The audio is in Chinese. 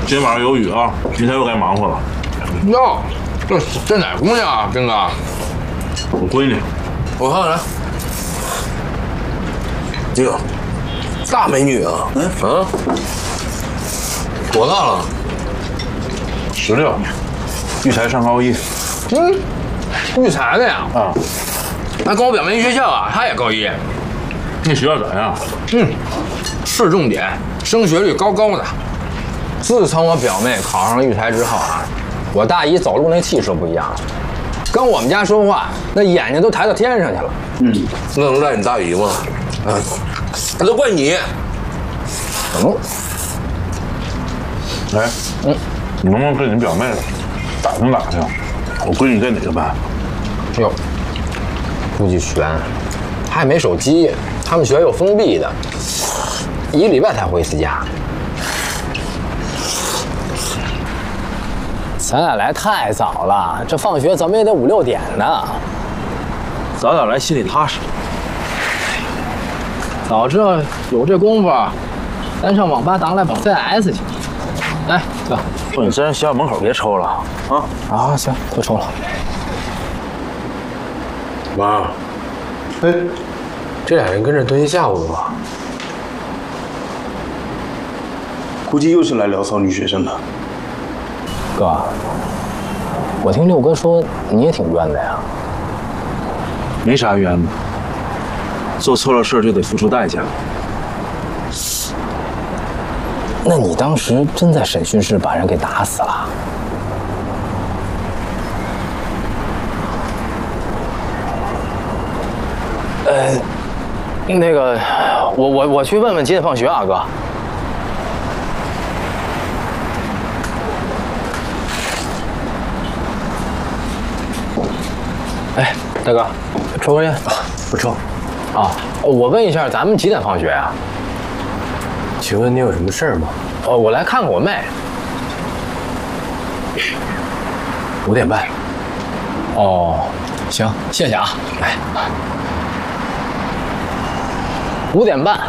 今晚上有雨啊，明天又该忙活了。 哟，这哪姑娘啊，兵哥？ 我闺女。 我看看。这个大美女啊！多大了 16，育才上高一。 育才的呀？ 啊， 那跟我表妹一学校啊，她也高一。 那学校咋样？ 市重点，升学率高高的。自从我表妹考上了育才之后啊，我大姨走路那气势不一样了，跟我们家说话那眼睛都抬到天上去了。那能赖你大姨吗？那都怪你。 哎，你能不能跟你表妹打听打听，我闺女在哪个班？ 哟，估计悬，她也没手机，他们学校又封闭的，1个礼拜才回一次家。 咱俩来太早了，这放学怎么也得5、6点呢。 早点来心里踏实。 早知道有这功夫，咱上网吧打来把 CS 去。来，走。 说你这人学校门口别抽了啊！ 啊，行，不抽了。 妈，这俩人跟着蹲一下午了吧？ 估计又是来聊骚女学生的。 哥，我听六哥说你也挺冤的呀。 没啥冤的，做错了事就得付出代价。 那你当时真在审讯室把人给打死了？那个，我去问问几点放学啊，哥。哎，大哥，抽根烟？ 不抽。 啊，我问一下，咱们几点放学啊？ 请问你有什么事儿吗？ 我来看看我妹。 5点半。 哦，行，谢谢啊。哎，5点半。